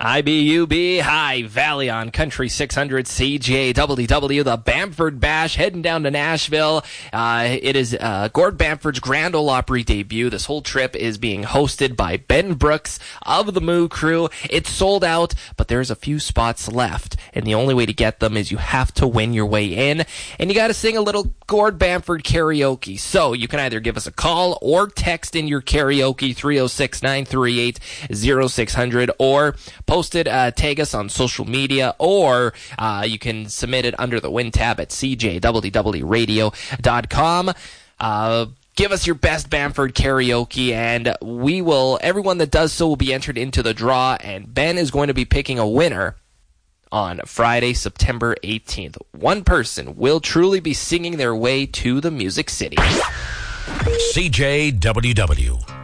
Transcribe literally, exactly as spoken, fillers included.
I B U B, High Valley on Country six hundred C J W W, the Bamford Bash, heading down to Nashville. Uh, it is uh, Gord Bamford's Grand Ole Opry debut. This whole trip is being hosted by Ben Brooks of the Moo Crew. It's sold out, but there's a few spots left, and the only way to get them is you have to win your way in, and you got to sing a little Gord Bamford karaoke. So you can either give us a call or text in your karaoke, three oh six, nine three eight, oh six hundred, or post it, uh, tag us on social media, or uh, you can submit it under the Win tab at c j w w radio dot com. Uh, give us your best Bamford karaoke, and we will, everyone that does so will be entered into the draw, and Ben is going to be picking a winner on Friday, September eighteenth. One person will truly be singing their way to the Music City. C J W W.